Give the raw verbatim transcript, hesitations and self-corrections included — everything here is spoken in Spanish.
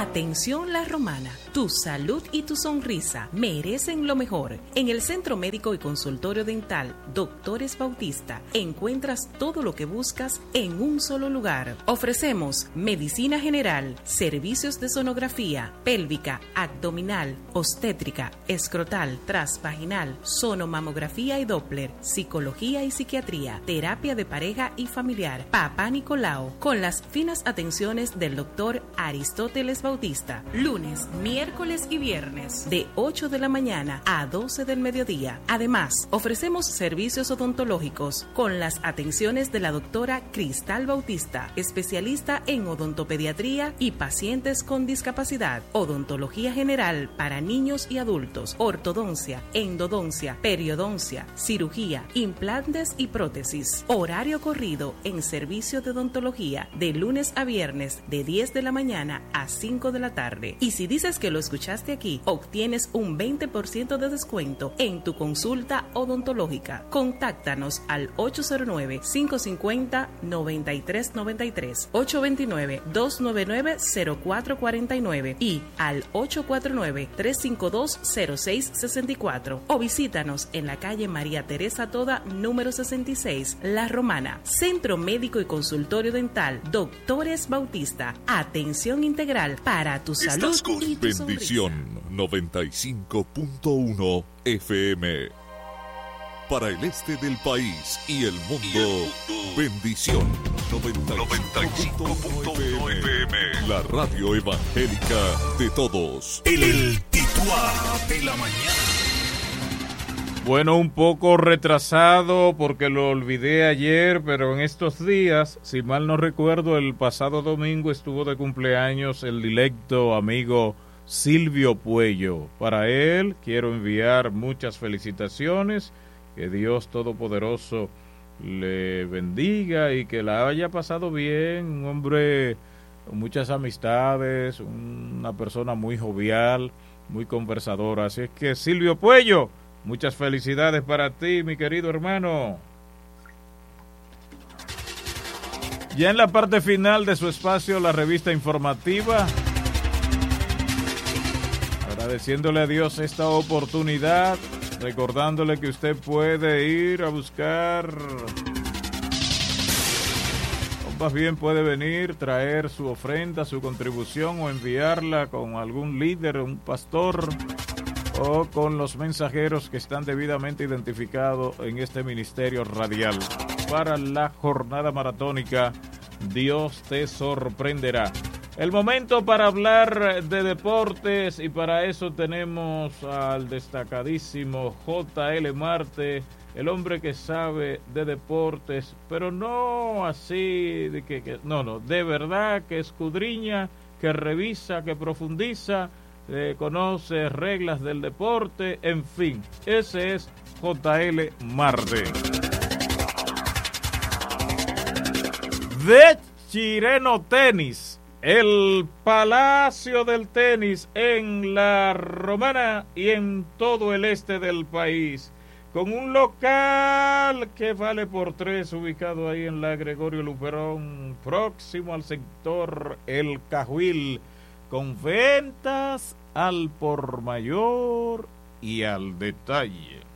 Atención La Romana, tu salud y tu sonrisa merecen lo mejor. En el Centro Médico y Consultorio Dental Doctores Bautista encuentras todo lo que buscas en un solo lugar. Ofrecemos medicina general, servicios de sonografía, pélvica, abdominal, obstétrica, escrotal, transvaginal, sonomamografía y Doppler, psicología y psiquiatría, terapia de pareja y familiar, Papá Nicolau, con las finas atenciones del doctor Aristóteles Bautista. Lunes, miércoles y viernes, de ocho de la mañana a doce del mediodía. Además, ofrecemos servicios odontológicos con las atenciones de la doctora Cristal Bautista, especialista en odontopediatría y pacientes con discapacidad, odontología general para niños y adultos, ortodoncia, endodoncia, periodoncia, cirugía, implantes y prótesis. Horario corrido en servicio de odontología de lunes a viernes de diez de la mañana a cinco de la tarde. Y si dices que lo escuchaste aquí, obtienes un veinte por ciento de descuento en tu consulta odontológica. Contáctanos al ocho cero nueve, cinco cinco cero, nueve tres nueve tres, ocho dos nueve, dos nueve nueve, cero cuatro cuatro nueve y al ocho cuatro nueve, tres cinco dos, cero seis seis cuatro, o visítanos en la calle María Teresa Toda, número sesenta y seis, La Romana. Centro Médico y Consultorio Dental Doctores Bautista. Atención integral para tu salud y tu Bendición sonrisa. noventa y cinco punto uno F M. Para el este del país y el mundo, Bendición noventa y cinco punto uno F M. La radio evangélica de todos. El, el tituá de la mañana. Bueno, un poco retrasado porque lo olvidé ayer, pero en estos días, si mal no recuerdo, el pasado domingo estuvo de cumpleaños el dilecto amigo Silvio Puello. Para él quiero enviar muchas felicitaciones, que Dios Todopoderoso le bendiga y que la haya pasado bien, un hombre con muchas amistades, una persona muy jovial, muy conversadora. Así es que Silvio Puello, muchas felicidades para ti, mi querido hermano. Ya en la parte final de su espacio, la revista informativa, agradeciéndole a Dios esta oportunidad, recordándole que usted puede ir a buscar, o más bien puede venir, traer su ofrenda, su contribución o enviarla con algún líder, un pastor, o con los mensajeros que están debidamente identificados en este ministerio radial. Para la jornada maratónica, Dios te sorprenderá. El momento para hablar de deportes, y para eso tenemos al destacadísimo J L Marte, el hombre que sabe de deportes, pero no así, de que, que no, no, de verdad que escudriña, que revisa, que profundiza, Eh, conoce reglas del deporte, en fin, ese es J L Marte. De Chireno Tenis, el palacio del tenis en La Romana y en todo el este del país, con un local que vale por tres, ubicado ahí en la Gregorio Luperón, próximo al sector El Cajuil, con ventas al por mayor y al detalle.